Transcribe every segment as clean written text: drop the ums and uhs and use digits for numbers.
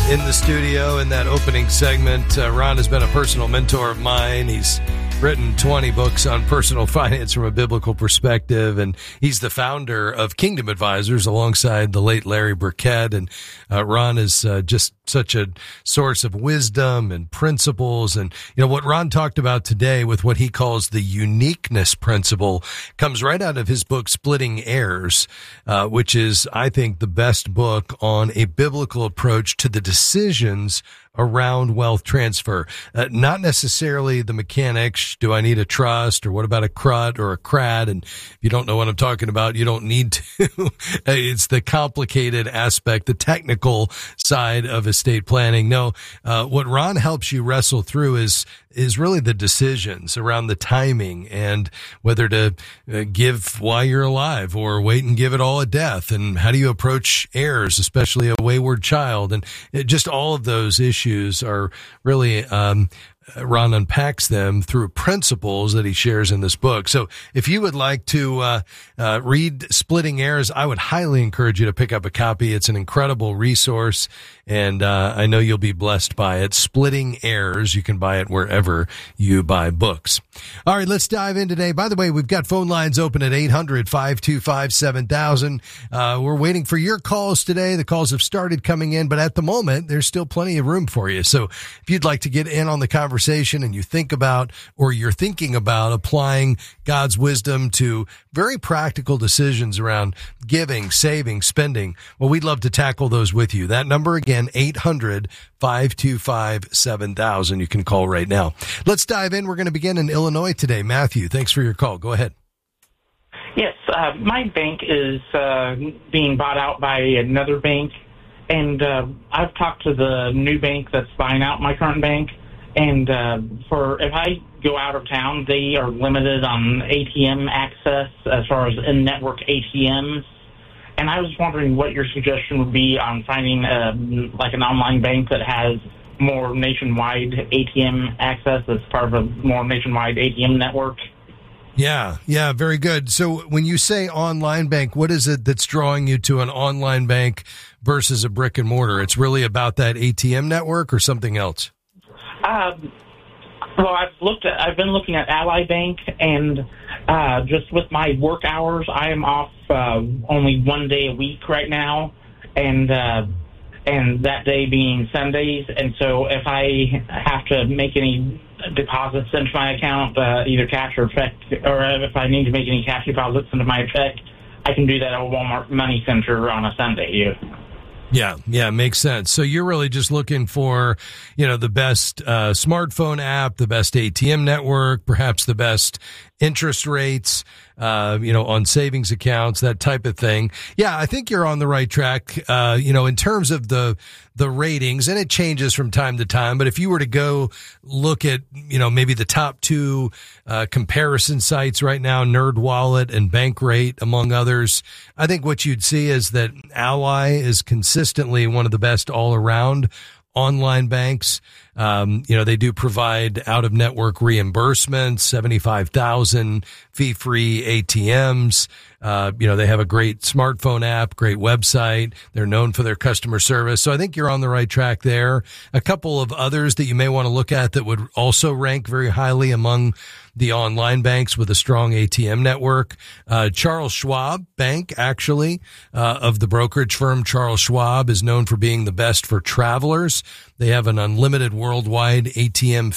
in the studio in that opening segment. Ron has been a personal mentor of mine. He's written 20 books on personal finance from a biblical perspective, and he's the founder of Kingdom Advisors alongside the late Larry Burkett. And Ron is just such a source of wisdom and principles. And, you know, what Ron talked about today with what he calls the uniqueness principle comes right out of his book, Splitting Heirs, which is, I think, the best book on a biblical approach to the decisions around wealth transfer. Not necessarily the mechanics. Do I need a trust, or what about a CRUT or a CRAD? And if you don't know what I'm talking about, you don't need to. It's the complicated aspect, the technical side of estate planning. No, what Ron helps you wrestle through is really the decisions around the timing and whether to give while you're alive or wait and give it all at death. And how do you approach heirs, especially a wayward child? And just all of those issues are really, Ron unpacks them through principles that he shares in this book. So if you would like to read Splitting Heirs, I would highly encourage you to pick up a copy. It's an incredible resource, and I know you'll be blessed by it. Splitting Heirs. You can buy it wherever you buy books. All right, let's dive in today. By the way, we've got phone lines open at 800-525-7000. We're waiting for your calls today. The calls have started coming in, but at the moment, there's still plenty of room for you. So if you'd like to get in on the conversation and you think about, or you're thinking about applying God's wisdom to very practical decisions around giving, saving, spending, well, we'd love to tackle those with you. That number again, 800-525-7000. You can call right now. Let's dive in. We're going to begin in Illinois today. Matthew, thanks for your call. Go ahead. Yes, my bank is being bought out by another bank, and I've talked to the new bank that's buying out my current bank. And if I go out of town, they are limited on ATM access as far as in-network ATMs. And I was wondering what your suggestion would be on finding like an online bank that has more nationwide ATM access as part of a more nationwide ATM network. Yeah, very good. So when you say online bank, what is it that's drawing you to an online bank versus a brick and mortar? It's really about that ATM network or something else? Well, I've been looking at Ally Bank, and just with my work hours, I am off only one day a week right now, and that day being Sundays. And so if I have to make any deposits into my account, either cash or check, or if I need to make any cash deposits into my check, I can do that at Walmart Money Center on a Sunday. Yeah, makes sense. So you're really just looking for, the best smartphone app, the best ATM network, perhaps the best interest rates, on savings accounts, that type of thing. Yeah, I think you're on the right track, in terms of the ratings, and it changes from time to time. But if you were to go look at, maybe the top two comparison sites right now, NerdWallet and Bankrate, among others, I think what you'd see is that Ally is consistently one of the best all around online banks. They do provide out-of-network reimbursements, 75,000 fee-free ATMs. They have a great smartphone app, great website. They're known for their customer service. So I think you're on the right track there. A couple of others that you may want to look at that would also rank very highly among the online banks with a strong ATM network. Charles Schwab Bank, actually, of the brokerage firm Charles Schwab, is known for being the best for travelers. They have an unlimited worldwide ATM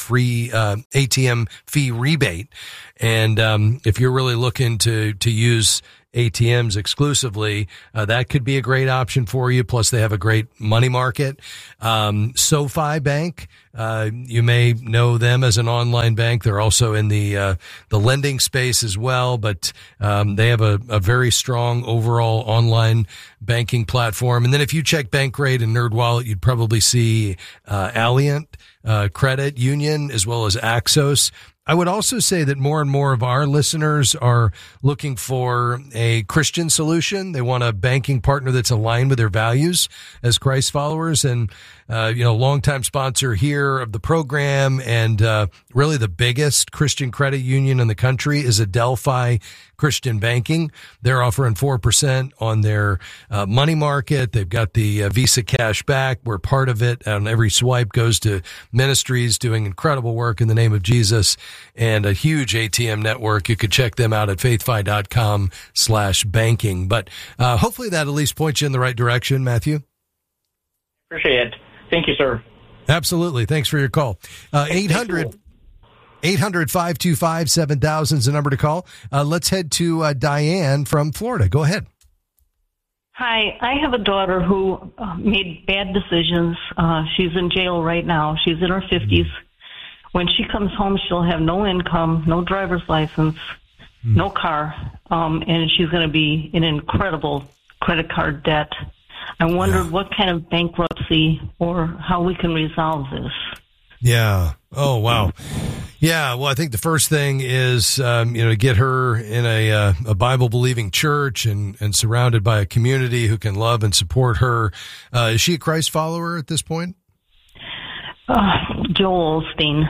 fee rebate. And if you're really looking to use ATMs exclusively, that could be a great option for you. Plus, they have a great money market. SoFi Bank, you may know them as an online bank. They're also in the lending space as well, but they have a very strong overall online banking platform. And then if you check Bankrate and NerdWallet, you'd probably see Alliant Credit Union as well as Axos. I would also say that more and more of our listeners are looking for a Christian solution. They want a banking partner that's aligned with their values as Christ followers. And, longtime sponsor here of the program and really the biggest Christian credit union in the country is Adelphi Christian Banking. They're offering 4% on their money market. They've got the Visa cash back, where part of it on every swipe goes to ministries doing incredible work in the name of Jesus, and a huge ATM network. You could check them out at faithfi.com/banking. But hopefully that at least points you in the right direction, Matthew. Appreciate it. Thank you, sir. Absolutely. Thanks for your call. 800-525-7000 is the number to call. Let's head to Diane from Florida. Go ahead. Hi, I have a daughter who made bad decisions. She's in jail right now. She's in her 50s. When she comes home, she'll have no income, no driver's license, no car, and she's going to be in incredible credit card debt. I wondered what kind of bankruptcy or how we can resolve this. Yeah. Oh, wow. Yeah. Well, I think the first thing is, to get her in a Bible-believing church and surrounded by a community who can love and support her. Is she a Christ follower at this point? Joel Osteen.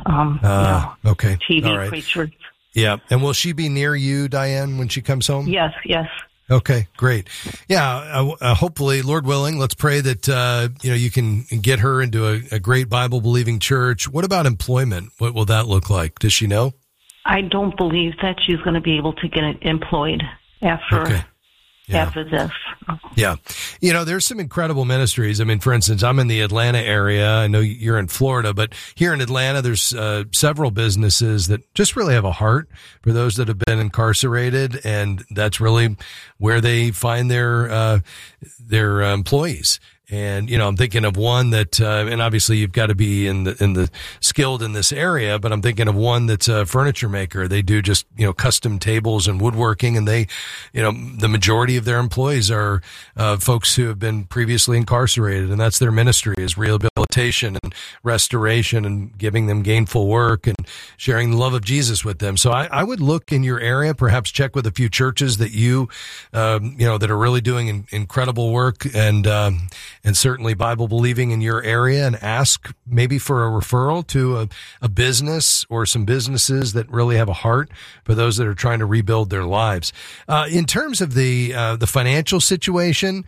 Okay. TV all right. preacher. Yeah. And will she be near you, Diane, when she comes home? Yes. Okay, great. Yeah, hopefully, Lord willing, let's pray that, you can get her into a great Bible-believing church. What about employment? What will that look like? Does she know? I don't believe that she's going to be able to get employed after this. Yeah. There's some incredible ministries. I mean, for instance, I'm in the Atlanta area. I know you're in Florida, but here in Atlanta, there's several businesses that just really have a heart for those that have been incarcerated. And that's really where they find their employees. And, I'm thinking of one that, and obviously you've got to be in the skilled in this area, but I'm thinking of one that's a furniture maker. They do just, custom tables and woodworking, and they, the majority of their employees are, folks who have been previously incarcerated, and that's their ministry, is rehabilitation and restoration and giving them gainful work and sharing the love of Jesus with them. So I would look in your area, perhaps check with a few churches that that are really doing incredible work and certainly Bible believing in your area, and ask maybe for a referral to a business or some businesses that really have a heart for those that are trying to rebuild their lives. In terms of the financial situation,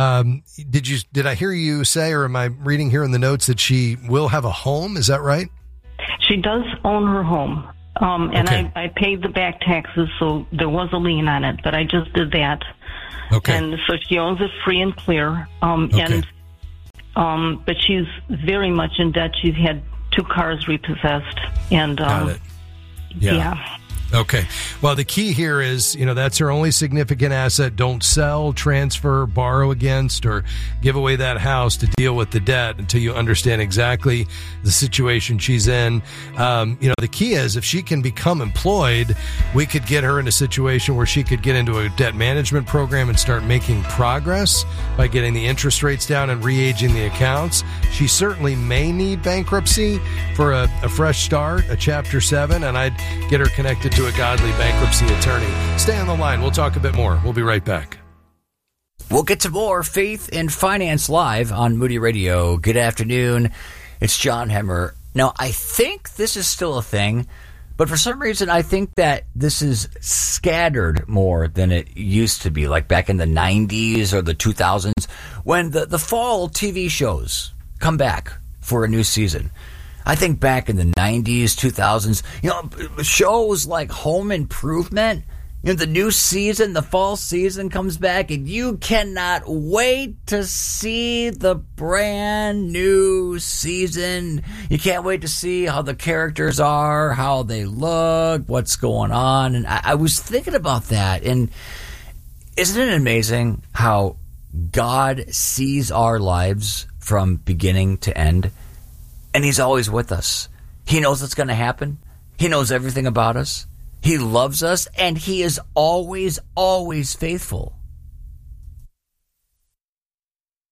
did I hear you say, or am I reading here in the notes, that she will have a home? Is that right? She does own her home. And okay. I paid the back taxes, so there was a lien on it, but I just did that. Okay. And so she owns it free and clear. But she's very much in debt. She's had 2 cars repossessed. And got it. Yeah. Okay. Well, the key here is, that's her only significant asset. Don't sell, transfer, borrow against, or give away that house to deal with the debt until you understand exactly the situation she's in. The key is, if she can become employed, we could get her in a situation where she could get into a debt management program and start making progress by getting the interest rates down and re-aging the accounts. She certainly may need bankruptcy for a fresh start, a Chapter 7, and I'd get her connected to a godly bankruptcy attorney. Stay on the line. We'll talk a bit more. We'll be right back. We'll get to more Faith and Finance Live on Moody Radio. Good afternoon. It's John Hemmer. Now, I think this is still a thing, but for some reason, I think that this is scattered more than it used to be, like back in the 90s or the 2000s, when the fall TV shows come back for a new season. I think back in the 90s, 2000s, shows like Home Improvement, the new season, the fall season comes back, and you cannot wait to see the brand new season. You can't wait to see how the characters are, how they look, what's going on. And I was thinking about that, and isn't it amazing how God sees our lives from beginning to end? And he's always with us. He knows what's going to happen. He knows everything about us. He loves us, and he is always, always faithful.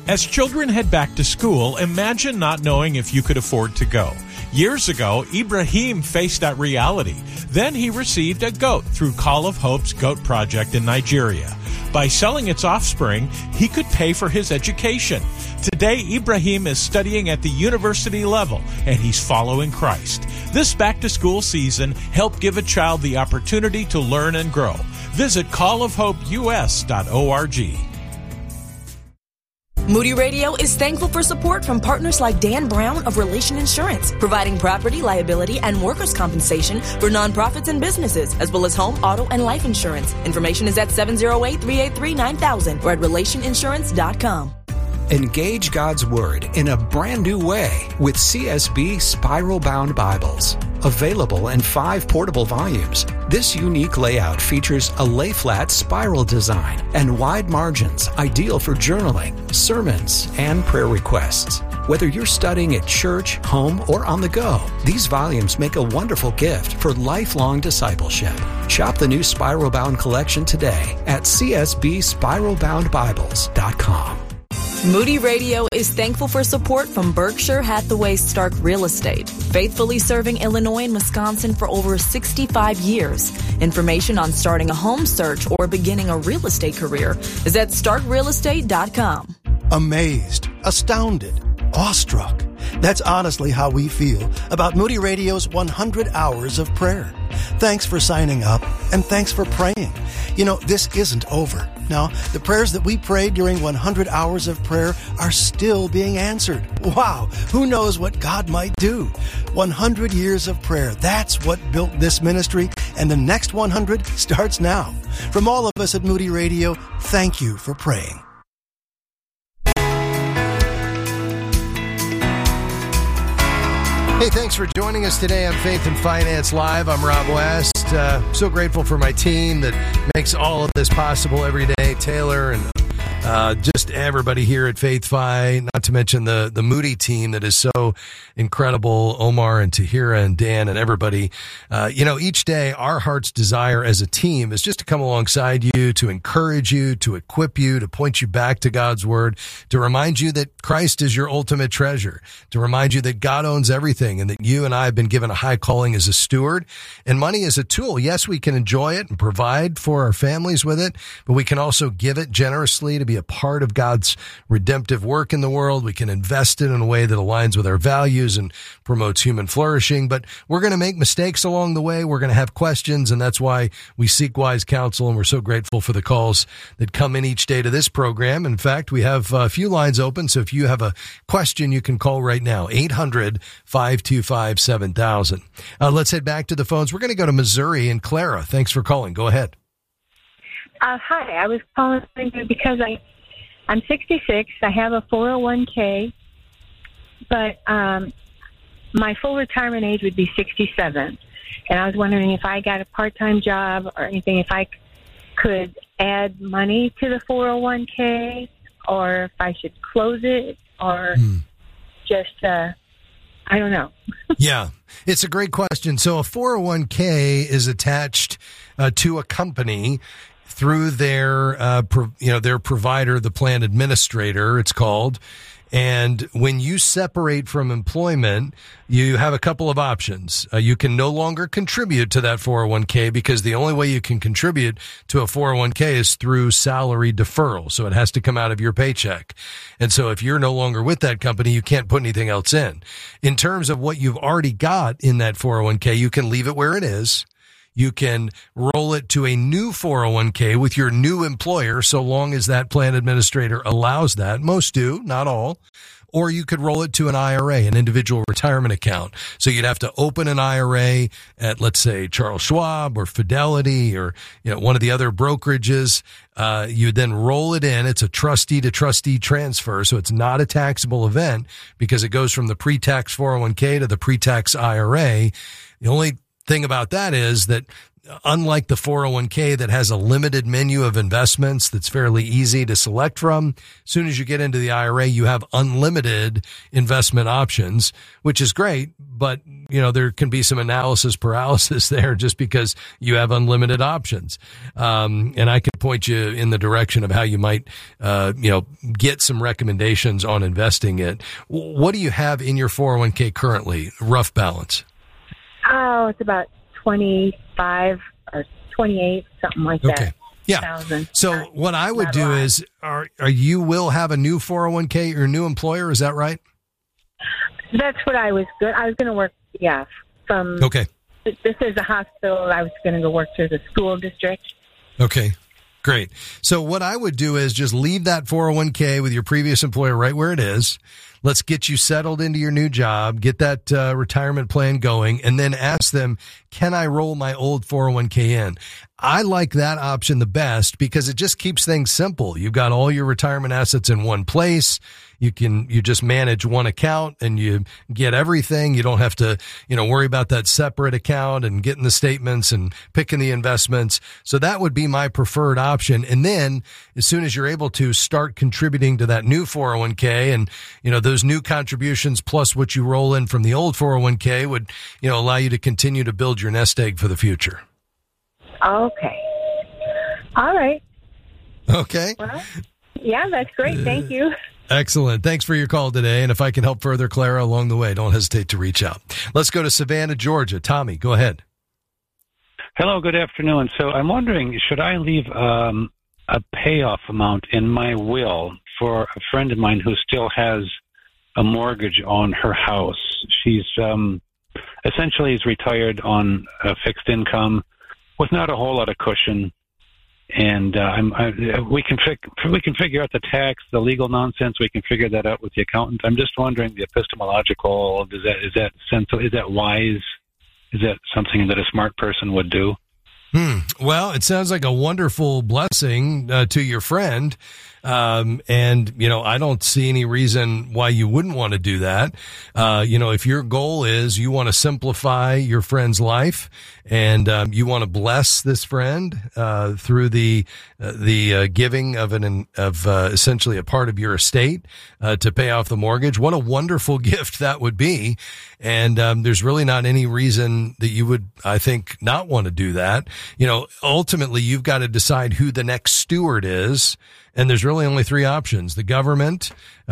As children head back to school, imagine not knowing if you could afford to go. Years ago, Ibrahim faced that reality. Then he received a goat through Call of Hope's Goat Project in Nigeria. By selling its offspring, he could pay for his education. Today, Ibrahim is studying at the university level, and he's following Christ. This back-to-school season, help give a child the opportunity to learn and grow. Visit callofhopeus.org. Moody Radio is thankful for support from partners like Dan Brown of Relation Insurance, providing property, liability, and workers' compensation for nonprofits and businesses, as well as home, auto, and life insurance. Information is at 708-383-9000 or at relationinsurance.com. Engage God's Word in a brand new way with CSB Spiral Bound Bibles. Available in 5 portable volumes, this unique layout features a lay-flat spiral design and wide margins, ideal for journaling, sermons, and prayer requests. Whether you're studying at church, home, or on the go, these volumes make a wonderful gift for lifelong discipleship. Shop the new Spiral Bound collection today at csbspiralboundbibles.com. Moody Radio is thankful for support from Berkshire Hathaway Stark Real Estate, faithfully serving Illinois and Wisconsin for over 65 years. Information on starting a home search or beginning a real estate career is at starkrealestate.com. Amazed, astounded, awestruck. That's honestly how we feel about Moody Radio's 100 Hours of Prayer. Thanks for signing up, and thanks for praying. You know, this isn't over. Now, the prayers that we prayed during 100 Hours of Prayer are still being answered. Wow, who knows what God might do? 100 years of prayer, that's what built this ministry, and the next 100 starts now. From all of us at Moody Radio, thank you for praying. Hey, thanks for joining us today on Faith and Finance Live. I'm Rob West. So grateful for my team that makes all of this possible every day. Taylor and just everybody here at Faith Fi, not to mention the Moody team that is so incredible, Omar and Tahira and Dan and everybody. Each day our heart's desire as a team is just to come alongside you, to encourage you, to equip you, to point you back to God's Word, to remind you that Christ is your ultimate treasure, to remind you that God owns everything and that you and I have been given a high calling as a steward, and money is a tool. Yes, we can enjoy it and provide for our families with it, but we can also give it generously to be a part of God's redemptive work in the world. We can invest it in a way that aligns with our values and promotes human flourishing, but we're going to make mistakes along the way. We're going to have questions, and that's why we seek wise counsel, and we're so grateful for the calls that come in each day to this program. In fact, we have a few lines open, so if you have a question, you can call right now, 800-525-7000. Let's head back to the phones. We're going to go to Missouri, and Clara, thanks for calling. Go ahead. Hi, I was calling because I'm 66. I have a 401k, but my full retirement age would be 67. And I was wondering if I got a part-time job or anything, if I could add money to the 401k, or if I should close it, or just, I don't know. Yeah, it's a great question. So a 401k is attached to a company through their provider, the plan administrator, it's called. And when you separate from employment, you have a couple of options. You can no longer contribute to that 401k because the only way you can contribute to a 401k is through salary deferral. So it has to come out of your paycheck. And so if you're no longer with that company, you can't put anything else in. In terms of what you've already got in that 401k, you can leave it where it is. You can roll it to a new 401k with your new employer, so long as that plan administrator allows that. Most do, not all. Or you could roll it to an IRA, an individual retirement account. So you'd have to open an IRA at, let's say, Charles Schwab or Fidelity or one of the other brokerages. You would then roll it in. It's a trustee-to-trustee transfer, so it's not a taxable event because it goes from the pre-tax 401k to the pre-tax IRA. The only thing about that is that unlike the 401k that has a limited menu of investments that's fairly easy to select from, as soon as you get into the IRA, you have unlimited investment options, which is great. But, there can be some analysis paralysis there just because you have unlimited options. And I could point you in the direction of how you might, get some recommendations on investing it. What do you have in your 401k currently? Rough balance? Oh, it's about 25 or 28, something like that. Okay. Yeah. 1,000. So what I would do is, are you will have a new 401k at your new employer? Is that right? That's what I was going to work, from. Okay. This is a hospital. I was going to go work through the school district. Okay. Great. So what I would do is just leave that 401k with your previous employer right where it is. Let's get you settled into your new job, get that retirement plan going, and then ask them, can I roll my old 401k in? I like that option the best because it just keeps things simple. You've got all your retirement assets in one place. You just manage one account and you get everything. You don't have to, worry about that separate account and getting the statements and picking the investments. So that would be my preferred option. And then as soon as you're able to start contributing to that new 401k and, those new contributions plus what you roll in from the old 401k would, allow you to continue to build your nest egg for the future. Okay. All right. Okay. Well, yeah, that's great. Thank you. Excellent. Thanks for your call today. And if I can help further, Clara, along the way, don't hesitate to reach out. Let's go to Savannah, Georgia. Tommy, go ahead. Hello, good afternoon. So I'm wondering, should I leave a payoff amount in my will for a friend of mine who still has a mortgage on her house? She's essentially is retired on a fixed income with not a whole lot of cushion. And we can figure out the tax, the legal nonsense. We can figure that out with the accountant. I'm just wondering the epistemological. Is that wise? Is that something that a smart person would do? Well, it sounds like a wonderful blessing to your friend. And, I don't see any reason why you wouldn't want to do that. If your goal is you want to simplify your friend's life and, you want to bless this friend, through the giving of essentially a part of your estate, to pay off the mortgage, what a wonderful gift that would be. And, there's really not any reason that you would, I think, not want to do that. Ultimately you've got to decide who the next steward is. And there's really only three options: the government,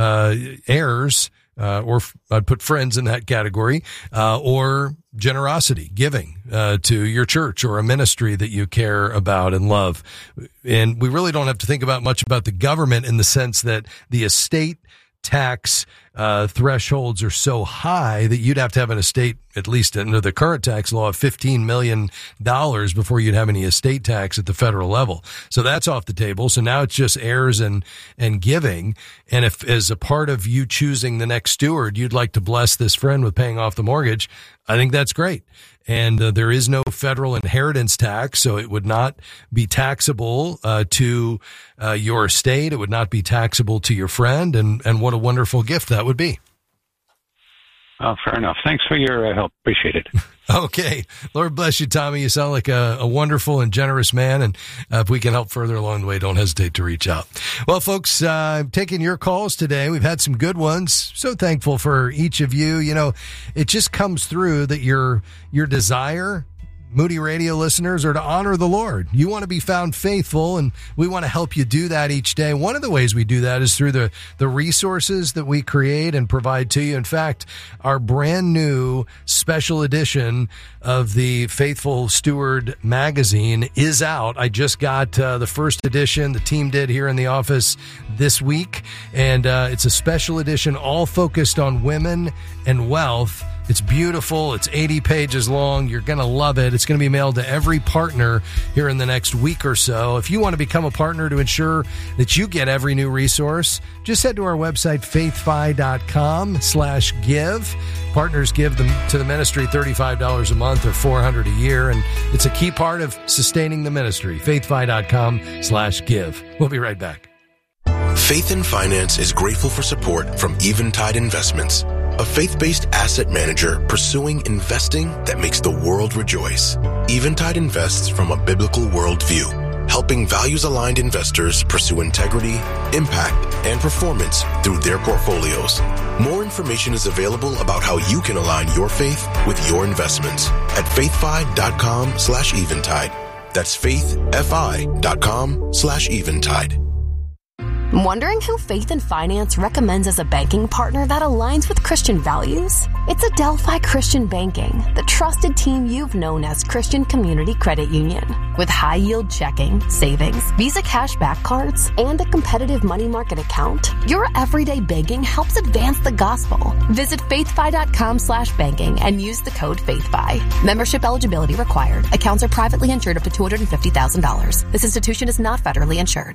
heirs, or I'd put friends in that category, or generosity, giving to your church or a ministry that you care about and love. And we really don't have to think about much about the government in the sense that the estate tax thresholds are so high that you'd have to have an estate, at least under the current tax law, of $15 million before you'd have any estate tax at the federal level. So that's off the table. So now it's just heirs and giving. And if as a part of you choosing the next steward, you'd like to bless this friend with paying off the mortgage, I think that's great. And there is no federal inheritance tax, so it would not be taxable to your estate. It would not be taxable to your friend. And what a wonderful gift that would be. Oh, fair enough. Thanks for your help. Appreciate it. Okay. Lord bless you, Tommy. You sound like a wonderful and generous man. And if we can help further along the way, don't hesitate to reach out. Well, folks, taking your calls today. We've had some good ones. So thankful for each of you. It just comes through that your desire, Moody Radio listeners, are to honor the Lord. You want to be found faithful, and we want to help you do that each day. One of the ways we do that is through the resources that we create and provide to you. In fact, our brand new special edition of the Faithful Steward magazine is out. I just got the first edition. The team did here in the office this week, and it's a special edition all focused on women and wealth. It's beautiful. It's 80 pages long. You're going to love it. It's going to be mailed to every partner here in the next week or so. If you want to become a partner to ensure that you get every new resource, just head to our website, faithfi.com/give. Partners give them to the ministry $35 a month or $400 a year, and it's a key part of sustaining the ministry. faithfi.com/give. We'll be right back. Faith in Finance is grateful for support from Eventide Investments. a faith-based asset manager pursuing investing that makes the world rejoice. Eventide invests from a biblical worldview, helping values-aligned investors pursue integrity, impact, and performance through their portfolios. More information is available about how you can align your faith with your investments at faithfi.com/eventide. That's faithfi.com/eventide. Wondering who Faith and Finance recommends as a banking partner that aligns with Christian values? It's Adelphi Christian Banking, the trusted team you've known as Christian Community Credit Union. With high-yield checking, savings, Visa cashback cards, and a competitive money market account, your everyday banking helps advance the gospel. Visit faithfi.com/banking and use the code FAITHFI. Membership eligibility required. Accounts are privately insured up to $250,000. This institution is not federally insured.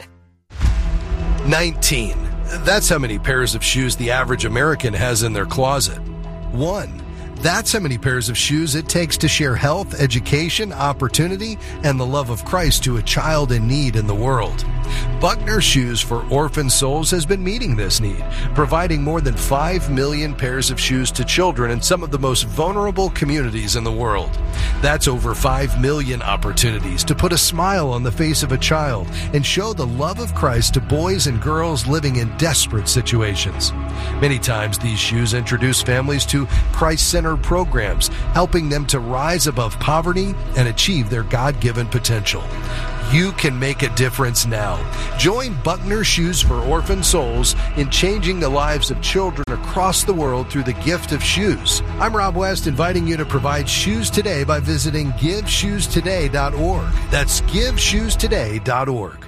19. That's how many pairs of shoes the average American has in their closet. 1. That's how many pairs of shoes it takes to share health, education, opportunity, and the love of Christ to a child in need in the world. Buckner Shoes for Orphan Souls has been meeting this need, providing more than 5 million pairs of shoes to children in some of the most vulnerable communities in the world. That's over 5 million opportunities to put a smile on the face of a child and show the love of Christ to boys and girls living in desperate situations. Many times these shoes introduce families to Christ-centered programs, helping them to rise above poverty and achieve their God-given potential. You can make a difference now. Join Buckner Shoes for Orphan Souls in changing the lives of children across the world through the gift of shoes. I'm Rob West, inviting you to provide shoes today by visiting GiveShoesToday.org. That's GiveShoesToday.org.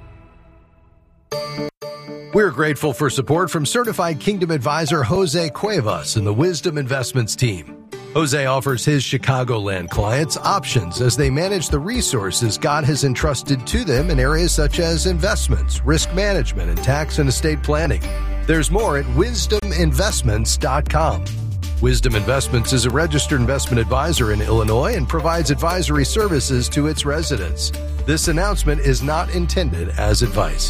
We're grateful for support from Certified Kingdom Advisor Jose Cuevas and the Wisdom Investments team. Jose offers his Chicagoland clients options as they manage the resources God has entrusted to them in areas such as investments, risk management, and tax and estate planning. There's more at wisdominvestments.com. Wisdom Investments is a registered investment advisor in Illinois and provides advisory services to its residents. This announcement is not intended as advice.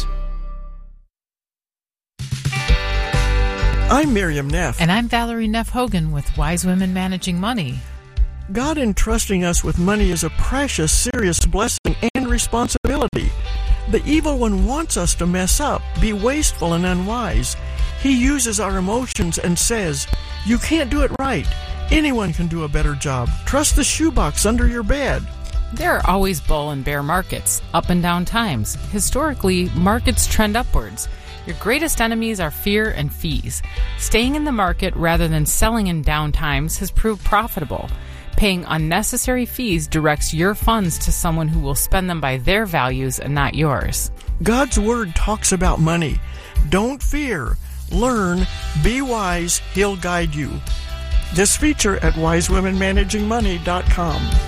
I'm Miriam Neff. And I'm Valerie Neff Hogan with Wise Women Managing Money. God entrusting us with money is a precious, serious blessing and responsibility. The evil one wants us to mess up, be wasteful and unwise. He uses our emotions and says, "You can't do it right. Anyone can do a better job. Trust the shoebox under your bed." There are always bull and bear markets, up and down times. Historically, markets trend upwards. Your greatest enemies are fear and fees. Staying in the market rather than selling in down times has proved profitable. Paying unnecessary fees directs your funds to someone who will spend them by their values and not yours. God's Word talks about money. Don't fear. Learn. Be wise. He'll guide you. This feature at wisewomenmanagingmoney.com.